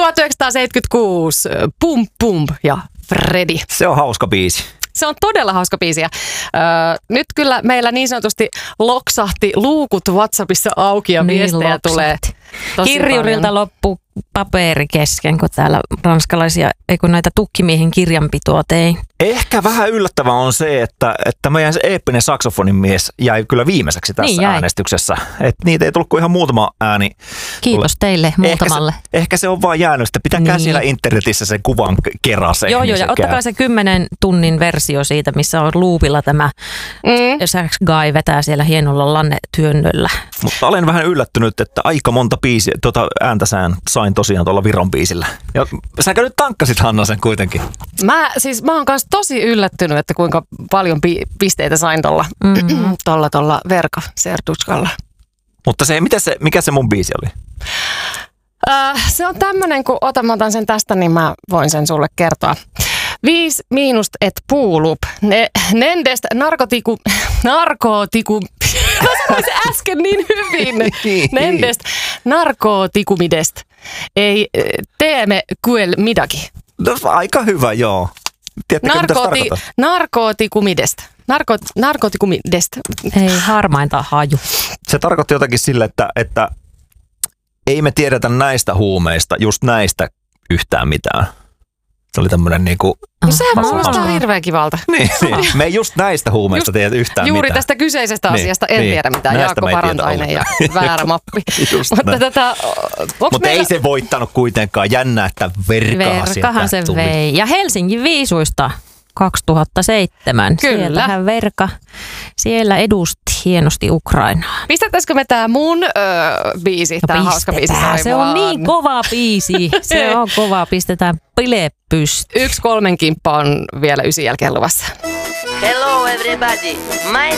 1976, Pum Pum ja Freddy. Se on hauska biisi. Se on todella hauska biisi. Nyt kyllä meillä niin sanotusti loksahti luukut WhatsAppissa auki ja viestejä tulee tosi Kirjurilta loppu paperi kesken, kun täällä ranskalaisia, kun näitä tukkimiehen kirjanpitoa tein. Ehkä vähän yllättävää on se, että meidän se eeppinen saksofonin mies jäi kyllä viimeiseksi tässä äänestyksessä. Että niitä ei tullut kuin ihan muutama ääni. Kiitos teille muutamalle. Ehkä se on vaan jäänyt, että pitäkää siellä internetissä sen kuvan kerase. Joo, ja ottakaa se 10 tunnin versio siitä, missä on loopilla tämä Sax Guy vetää siellä hienolla lannetyönnöllä. Mutta olen vähän yllättynyt, että aika monta biisiä, ääntä sain tosiaan tuolla Viron biisillä. Ja säkö nyt tankkasit, Hanna, sen kuitenkin? Mä oon kanssa tosi yllättynyt, että kuinka paljon pisteitä sain tuolla Verka Serdutskalla. Mutta mikä se mun biisi oli? Se on tämmönen, kun mä otan sen tästä, niin mä voin sen sulle kertoa. 5 miinust et puulup. Nendest narkotiku. Mä sanoin se äsken niin hyvin. Nendest narkotikumidest. Ei teemme kuel midagi. No, aika hyvä, joo. Tiedättekö, mitä se tarkoittaa? Narkotikumidest. Narkotikumidest. Ei harmainta haju. Se tarkoitti jotakin sille, että ei me tiedetä näistä huumeista, just näistä yhtään mitään. Se oli tämmöinen niinku... No sehän kuulostaa hirveän kivalta. Niin. Me ei just näistä huumeista tiedä yhtään mitään. Juuri tästä kyseisestä asiasta en tiedä mitään. Näistä Jaakko Parantainen ja väärä mappi. Mutta ei se voittanut kuitenkaan. Jännä, että Verkahan se vei. Ja Helsingin viisuista 2007. Kyllä. Sieltähän Verka siellä edusti hienosti Ukrainaa. Pistettäisikö me tää mun biisi, tää hauska biisi? Se on niin kova biisi. Se on kova. Pistetään bile pystyyn. 1-3 kimppa on vielä 9 jälkeen luvassa. Hello everybody. My